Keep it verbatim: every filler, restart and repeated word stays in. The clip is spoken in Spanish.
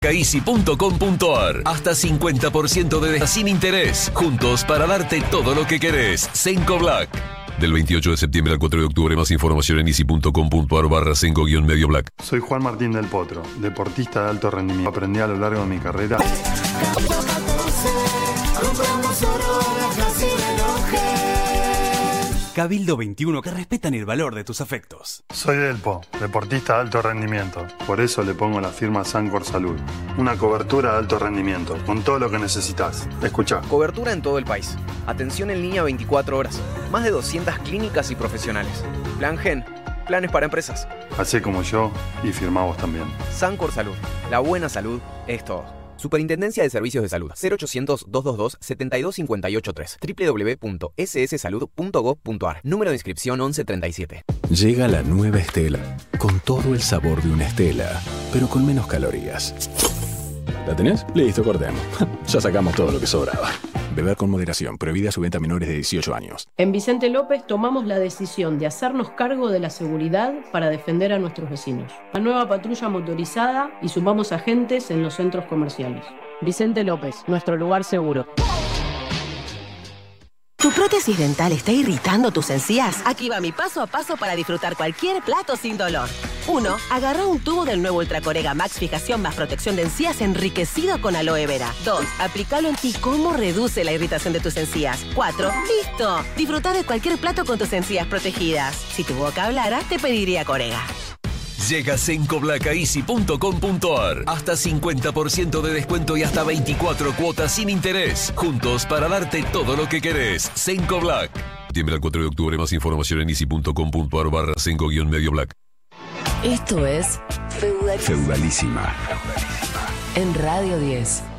easy punto com punto ar. Hasta cincuenta por ciento de descuento sin interés. Juntos para darte todo lo que querés. Senco Black. Del veintiocho de septiembre al cuatro de octubre. Más información en easy punto com punto ar barra Senco guión medio black. Soy Juan Martín del Potro, deportista de alto rendimiento. Aprendí a lo largo de mi carrera. Cabildo veintiuno, que respetan el valor de tus afectos. Soy Delpo, deportista de alto rendimiento. Por eso le pongo la firma Sancor Salud. Una cobertura de alto rendimiento, con todo lo que necesitas. Escuchá. Cobertura en todo el país. Atención en línea veinticuatro horas. Más de doscientas clínicas y profesionales. Plan Gen. Planes para empresas. Hacé como yo y firmá vos también. Sancor Salud. La buena salud es todo. Superintendencia de Servicios de Salud. cero ochocientos, doscientos veintidós, setenta y dos cincuenta y ocho tres. doble u doble u doble u punto ese ese salud punto gob punto ar. Número de inscripción once treinta y siete. Llega la nueva Estela, con todo el sabor de una Estela, pero con menos calorías. ¿La tenés? Listo, cortemos. Ya sacamos todo lo que sobraba. Beber con moderación. Prohibida su venta a menores de dieciocho años. En Vicente López tomamos la decisión de hacernos cargo de la seguridad para defender a nuestros vecinos. La nueva patrulla motorizada y sumamos agentes en los centros comerciales. Vicente López, nuestro lugar seguro. ¿Tu prótesis dental está irritando tus encías? Aquí va mi paso a paso para disfrutar cualquier plato sin dolor. uno. Agarra un tubo del nuevo Ultracorega Max Fijación más protección de encías enriquecido con aloe vera. dos. Aplícalo en ti. ¿Cómo reduce la irritación de tus encías? cuatro. ¡Listo! Disfruta de cualquier plato con tus encías protegidas. Si tu boca hablara, te pediría Corega. Llega Senco Black a easy punto com punto ar. Hasta cincuenta por ciento de descuento y hasta veinticuatro cuotas sin interés. Juntos para darte todo lo que querés. Senco Black. Septiembre al cuatro de octubre. Más información en easy punto com punto ar barra Senco guión medio black. Esto es Feudalísima. Feudalísima. En Radio diez.